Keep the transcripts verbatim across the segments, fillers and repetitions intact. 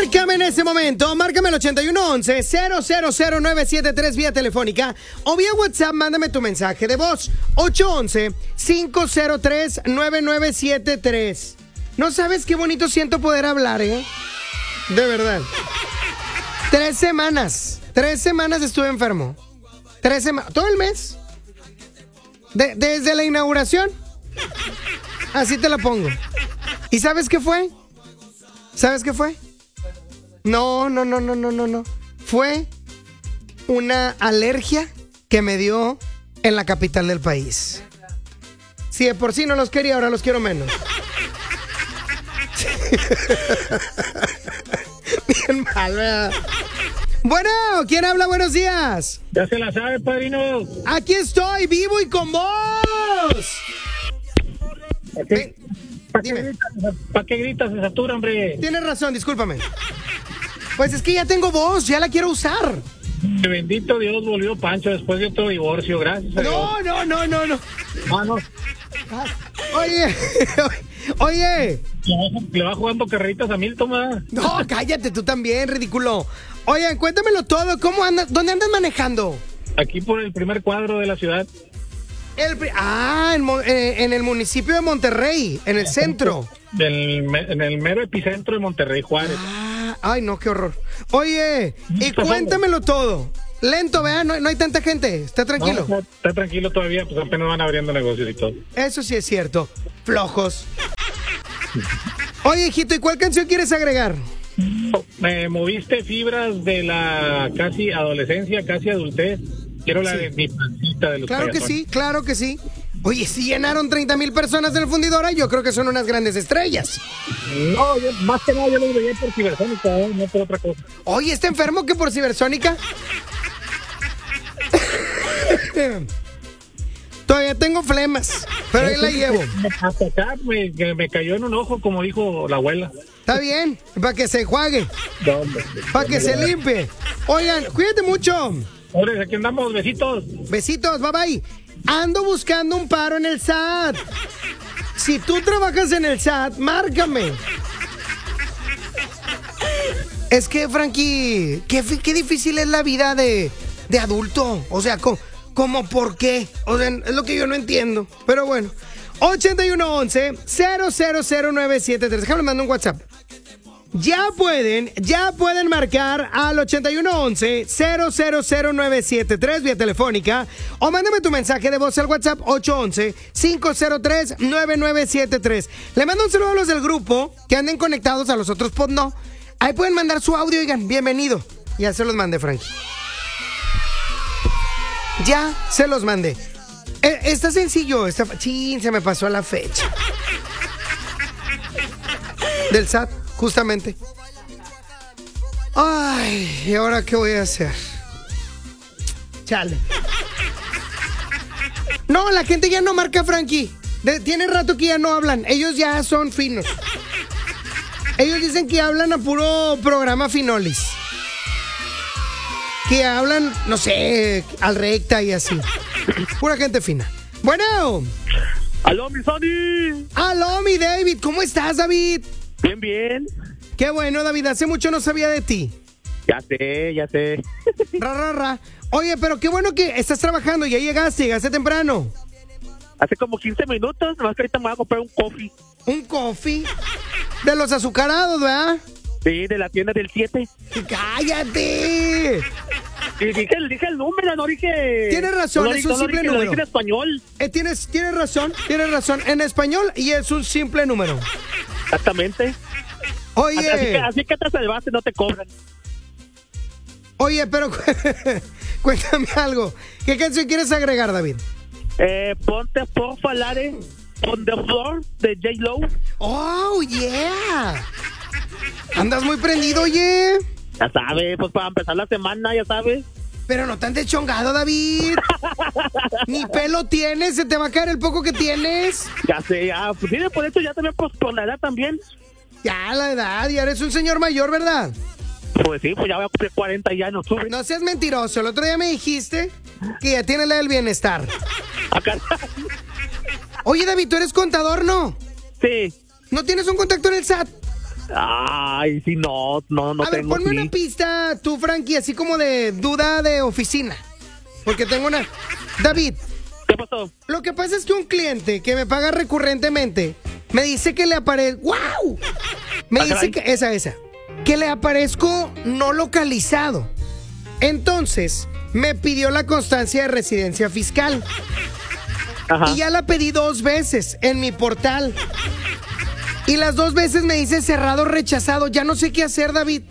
Márcame en ese momento, márcame el ochenta y uno once, cero cero cero nueve siete tres vía telefónica o vía WhatsApp, mándame tu mensaje de voz, ocho once, cinco cero tres, nueve nueve siete tres. No sabes qué bonito siento poder hablar, ¿eh? De verdad. Tres semanas, tres semanas estuve enfermo. Tres semanas, todo el mes. De- desde la inauguración. Así te la pongo. ¿Y sabes qué fue? ¿Sabes qué fue? No, no, no, no, no, no, no. Fue una alergia que me dio en la capital del país. Si de por sí no los quería, ahora los quiero menos. Bien mal, ¿verdad? Bueno, ¿quién habla? Buenos días. Ya se la sabe, padrino. Aquí estoy, vivo y con vos. ¿Para qué, pa qué Dime. gritas, pa qué gritas de satura, hombre? Tienes razón, discúlpame. Pues es que ya tengo voz, ya la quiero usar. Bendito Dios, volvió Pancho después de otro divorcio, gracias a Dios. No, no, no, no, no. Ah, no. Oye, oye. Le va, le va jugando carreritas a Milton, ¿verdad? No, cállate tú también, ridículo. Oye, cuéntamelo todo, ¿cómo andas? ¿Dónde andas manejando? Aquí por el primer cuadro de la ciudad. El, pri- ah, en, Mo- eh, en el municipio de Monterrey, en el centro. Del, me- en el mero epicentro de Monterrey, Juárez. Ah, ay, no, qué horror. Oye, y Por favor. cuéntamelo todo. Lento, ¿verdad? No, no hay tanta gente. Está tranquilo. No, está, está tranquilo todavía, pues apenas van abriendo negocios y todo. Eso sí es cierto. Flojos. Oye, hijito, ¿y cuál canción quieres agregar? Me moviste fibras de la casi adolescencia, casi adultez. Quiero la Sí. de mi pancita de los Claro que Payatones. sí, claro que sí. Oye, si llenaron treinta mil personas en el Fundidora, yo creo que son unas grandes estrellas. No, yo, más que nada yo lo veía por Cibersónica, ¿eh? No por otra cosa. Oye, ¿está enfermo que por Cibersónica? Todavía tengo flemas, pero ahí la llevo. Hasta acá me, que me cayó en un ojo, como dijo la abuela. Está bien, para que se enjuague, No, hombre. para que se limpie. Oigan, cuídate mucho. Hombre, aquí andamos, besitos. Besitos, bye bye. Ando buscando un paro en el S A T. Si tú trabajas en el S A T, márcame. Es que, Frankie, qué, fi- qué difícil es la vida de, de adulto. O sea, co- ¿cómo por qué? O sea, es lo que yo no entiendo. Pero bueno, ochenta y uno once, cero cero cero nueve siete tres. Déjame mandar un WhatsApp. Ya pueden, ya pueden marcar al ochenta y uno once, cero cero cero nueve siete tres vía telefónica o mándame tu mensaje de voz al WhatsApp ocho once, cinco cero tres, nueve nueve siete tres. Le mando un saludo a los del grupo que anden conectados, a los otros pod no. Ahí pueden mandar su audio, oigan, bienvenido. Ya se los mandé, Frankie. Ya se los mandé. Eh, está sencillo, está... Chin, se me pasó la fecha. Del S A T, justamente. Ay, ¿y ahora qué voy a hacer? Chale. No, la gente ya no marca, Frankie. De- tiene rato que ya no hablan. Ellos ya son finos. Ellos dicen que hablan a puro programa finolis. Que hablan, no sé, al recta y así. Pura gente fina. Bueno. ¡Aló, mi Sony! Aló, mi David. ¿Cómo estás, David? Bien, bien. Qué bueno, David. Hace mucho no sabía de ti. Ya sé, ya sé. Ra, ra, ra. Oye, pero qué bueno que estás trabajando. Ya llegaste, llegaste temprano. Hace como quince minutos, nomás que ahorita me voy a comprar un coffee. Un coffee. De los azucarados, ¿verdad? Sí, de la tienda del siete. ¡Cállate! Y dije, dije el número, no dije... Tienes razón, no, es no, un no simple dije, lo número. dije en español. Eh, tienes, tienes razón, tienes razón. En español y es un simple número. Exactamente. Oye, Así que, así que te salvaste, no te cobran. oye, pero cuéntame algo. ¿Qué canción quieres agregar, David? Eh, ponte por falare on the floor de J-Lo. Oh, yeah. Andas muy prendido, oye. Ya sabes, pues para empezar la semana, ya sabes. Pero no tan deschongado, David. Ni pelo tienes, se te va a caer el poco que tienes. Ya sé, ya. Pues sí, por eso ya también, pues por la edad también. Ya, la edad, ya eres un señor mayor, ¿verdad? Pues sí, pues ya voy a cumplir cuarenta ya en octubre. No seas mentiroso. El otro día me dijiste que ya tienes la del bienestar. Acá. Oye, David, ¿tú eres contador, no? Sí. ¿No tienes un contacto en el S A T? Ay, sí, no, no, no A ver, tengo. ponme sí. una pista tú, Frankie, así como de duda de oficina. Porque tengo una... David, ¿Qué pasó? lo que pasa es que un cliente que me paga recurrentemente me dice que le aparezco... ¡Wow! Me Ah, dice caray. que... Esa, esa. Que le aparezco no localizado. Entonces, me pidió la constancia de residencia fiscal. Ajá. Y ya la pedí dos veces en mi portal. Y las dos veces me dice cerrado, rechazado. Ya no sé qué hacer, David.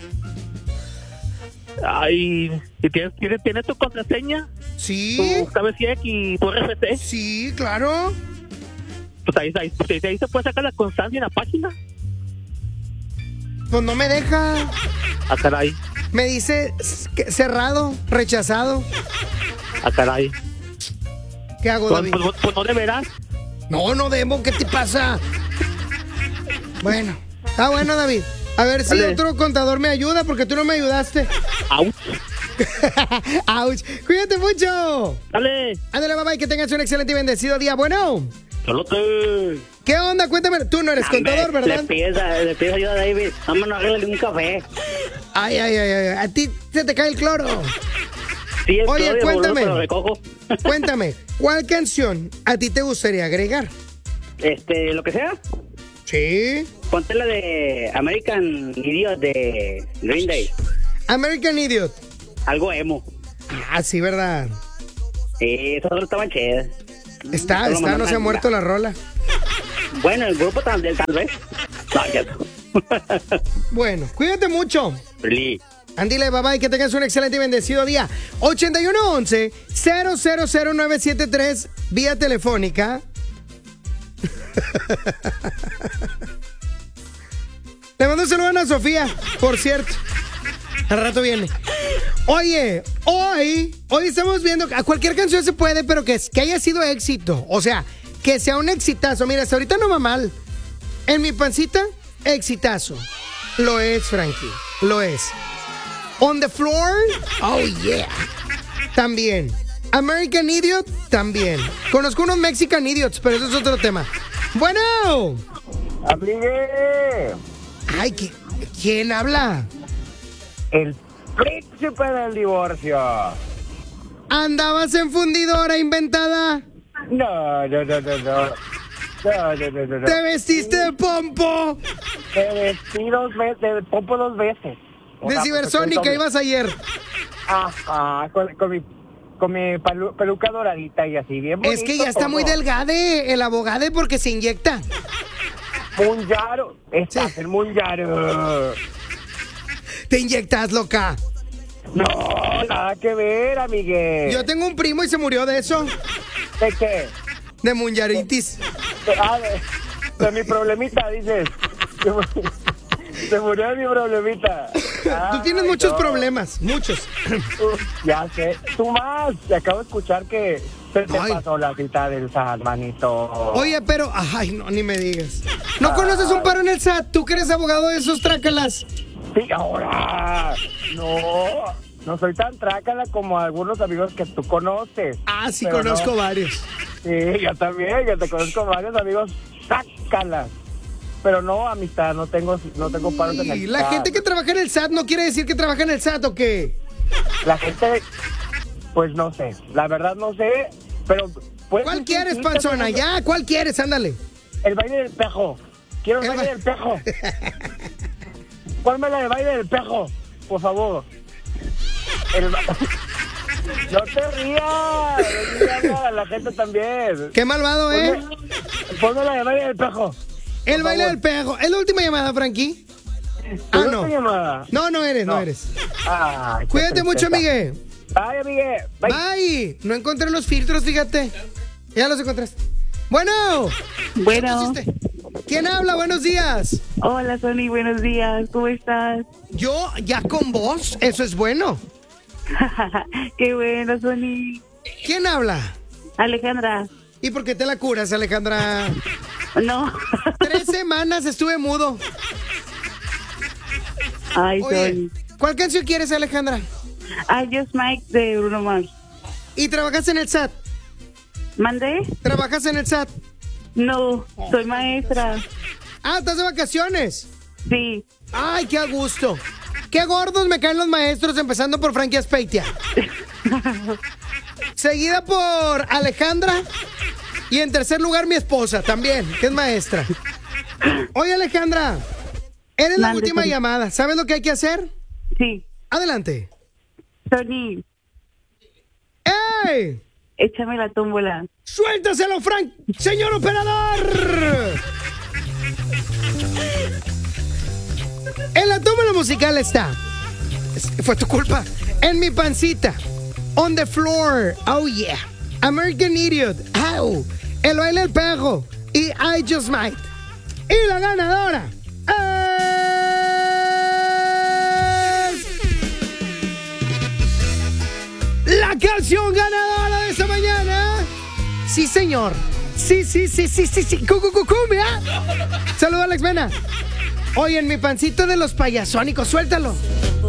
Ay, ¿y tienes, tienes, tienes tu contraseña? Sí, ¿Tu K B C X y tu R F C? sí, claro. Pues ahí, ahí, pues ahí se puede sacar la constancia en la página. Pues no me deja. Ah, caray. Me dice s- que- cerrado, rechazado. Ah, caray. ¿Qué hago, Pues, David? pues, pues no deberás. No, no debo. ¿Qué te pasa? Bueno, está bueno, David. A ver si Dale. otro contador me ayuda porque tú no me ayudaste. Ouch. ¡Auch! ¡Cuídate mucho! Dale. Ándale, bye bye, que tengas un excelente y bendecido día. Bueno, Solote. ¿qué onda? Cuéntame. Tú no eres contador, Le ¿verdad? pides, a- le pides ayuda a David. Vámonos, arréglale un café. Ay, ay, ay, ay. A ti se te cae el cloro. Sí, el Oye, Claudio, boludo, cuéntame. pero recojo. Cuéntame, ¿cuál canción a ti te gustaría agregar? Este, lo que sea. Sí. Ponte la de American Idiot de Green Day. American Idiot. Algo emo. Ah, sí, ¿verdad? Sí, esas dos estaban chidas. Está, Solo está, mandan no se ha una- muerto la rola. Bueno, el grupo tal, del tal vez. No, ya. Bueno, cuídate mucho. Really. Andile, bye bye, que tengas un excelente y bendecido día. ochenta y uno once, cero cero cero nueve siete tres, vía telefónica. Le mando un saludo a Ana Sofía, por cierto. Al rato viene. Oye, hoy, hoy estamos viendo que a cualquier canción se puede, pero que, que haya sido éxito. O sea, que sea un exitazo. Mira, hasta ahorita no va mal. En mi pancita, exitazo. Lo es, Frankie. Lo es. On the floor, oh yeah. También. American Idiot, también. Conozco unos Mexican Idiots, pero eso es otro tema. Bueno. Amigue, Ay, ¿qui- ¿quién habla? el príncipe del divorcio. ¿Andabas en fundidora inventada? No, no, no, no, no. No, no, no, no, no. ¿Te vestiste de pompo? Me vestí dos veces, de pompo dos veces. O De sea, cibersónica pues, ibas ayer. Ajá, con, con mi, con mi palu- peluca doradita y así, bien bonito. Es que ya está muy todo. delgade el abogado porque se inyecta. Munyaro, estás Sí. en Munyaro. Te inyectas, loca. No, nada que ver, amigue. Yo tengo un primo y se murió de eso. ¿De qué? De munyaritis. De, ah, de, de mi problemita, dices. Se mu- Se murió de mi problemita. Tú tienes Ay, muchos no. problemas, muchos. Uf, ya sé. Tú más. Te acabo de escuchar que se te Ay. pasó la cita del S A T, manito. Oye, pero, ay, no, ni me digas. ¿No conoces un paro en el S A T? ¿Tú que eres abogado de esos trácalas? Sí, ahora. No. No soy tan trácala como algunos amigos que tú conoces. Ah, sí, Pero conozco no. varios. Sí, yo también, que te conozco varios amigos trácalas. Pero no, amistad, no tengo, no tengo paros en Y el la S A T. gente que trabaja en el S A T no quiere decir que trabaja en el S A T o qué. La gente, pues no sé. La verdad no sé, pero... ¿puedes ¿Cuál decir quieres, sí, panzona? que- Ya, ¿cuál quieres? Ándale. El baile del pejo. Quiero el El baile ba- del pejo. Ponme la del baile del pejo, por favor. El ba- No te rías. No te rías a la gente también. Qué malvado, ¿eh? Ponme, ponme la del baile del pejo. El por baile favor. del pejo. ¿Es la última llamada, Frankie? Ah, ¿Tú no. te llamada? No, no eres, no, No. eres. Ay, qué Cuídate mucho, tristeza. amigue. Bye, amigue. Bye. Bye. No encontré los filtros, fíjate. Ya los encontraste. Bueno. Bueno, ¿Qué pusiste? ¿Quién habla? Buenos días. hola Sony, buenos días, ¿cómo estás? Yo, ya con vos, eso es bueno. Qué bueno, Sony. ¿Quién habla? Alejandra, ¿Y por qué te la curas, Alejandra? no. Tres semanas estuve mudo. Ay, Oye, Sony. ¿cuál canción quieres, Alejandra? I Just Mike de Bruno Mars. ¿Y trabajas en el S A T? ¿Mandé? ¿Trabajas en el S A T? No, soy maestra. Ah, ¿estás de vacaciones? Sí. Ay, qué a gusto. Qué gordos me caen los maestros, empezando por Frankie Aspeitia. Seguida por Alejandra. Y en tercer lugar, mi esposa también, que es maestra. Oye, Alejandra, eres la Mande, última Tony. llamada. ¿Sabes lo que hay que hacer? Sí. Adelante. Tony, ¡Ey! échame la tómbola. ¡Suéltaselo, Frank! ¡Señor operador! En la tómbola musical está. Fue tu culpa. En mi pancita. On the floor. Oh yeah. American Idiot. Ow. El baile del perro. Y I Just Might. Y la ganadora es la canción ganadora de esta mañana. Sí, señor. Sí, sí, sí, sí, sí, sí. Cucucucumbia. Saludos, Alex Mena. Oye, en mi pancito de los payasónicos, suéltalo.